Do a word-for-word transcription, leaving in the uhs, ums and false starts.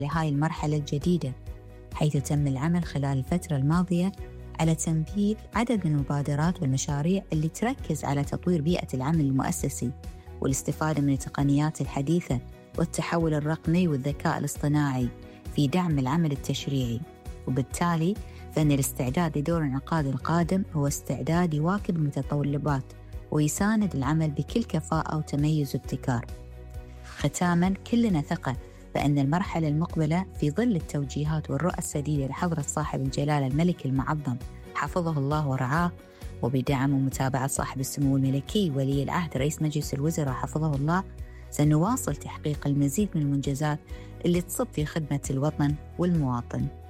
لهاي المرحلة الجديدة، حيث تم العمل خلال الفترة الماضية على تنفيذ عدد من المبادرات والمشاريع اللي تركز على تطوير بيئة العمل المؤسسي والاستفادة من التقنيات الحديثة والتحول الرقمي والذكاء الاصطناعي في دعم العمل التشريعي. وبالتالي فإن الاستعداد لدور الانعقاد القادم هو استعداد يواكب المتطلبات ويساند العمل بكل كفاءة وتميز وابتكار. ختاماً، كلنا ثقة بأن المرحلة المقبلة في ظل التوجيهات والرؤى السديدة لحضرة صاحب الجلالة الملك المعظم حفظه الله ورعاه، وبدعم ومتابعة صاحب السمو الملكي ولي العهد رئيس مجلس الوزراء حفظه الله، سنواصل تحقيق المزيد من المنجزات اللي تصب في خدمة الوطن والمواطن.